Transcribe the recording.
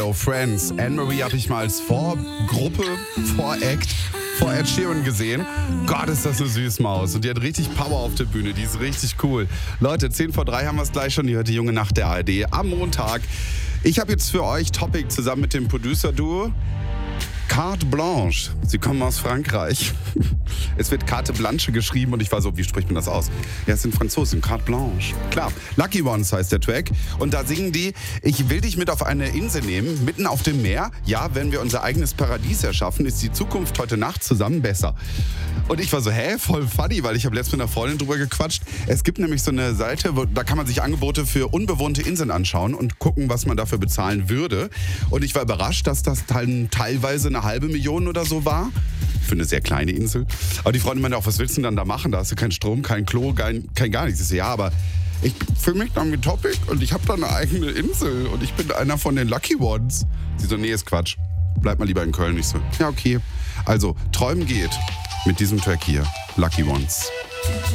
Friends. Anne-Marie habe ich mal als Vorgruppe, Voract vor Ed Sheeran gesehen. Gott, ist das eine Süßmaus. Und die hat richtig Power auf der Bühne. Die ist richtig cool. Leute, 2:10 haben wir es gleich schon. Ihr hört die junge Nacht der ARD am Montag. Ich habe jetzt für euch Topic zusammen mit dem Producer-Duo. Carte Blanche. Sie kommen aus Frankreich. Es wird Carte Blanche geschrieben und ich war so, wie spricht man das aus? Ja, es sind Franzosen. Carte Blanche. Klar. Lucky Ones heißt der Track. Und da singen die, ich will dich mit auf eine Insel nehmen, mitten auf dem Meer. Ja, wenn wir unser eigenes Paradies erschaffen, ist die Zukunft heute Nacht zusammen besser. Und ich war so, voll funny, weil ich habe letztens mit einer Freundin drüber gequatscht. Es gibt nämlich so eine Seite, da kann man sich Angebote für unbewohnte Inseln anschauen und gucken, was man dafür bezahlen würde. Und ich war überrascht, dass das teilweise eine 500.000 oder so war. Für eine sehr kleine Insel. Aber die Freundin meinte auch, was willst du denn dann da machen? Da hast du keinen Strom, kein Klo, kein gar nichts. Ich so, ja, aber ich fühle mich dann mit Topic und ich habe da eine eigene Insel und ich bin einer von den Lucky Ones. Sie so, nee, ist Quatsch. Bleib mal lieber in Köln. Ich so, ja, okay. Also, träumen geht mit diesem Track hier. Lucky Ones.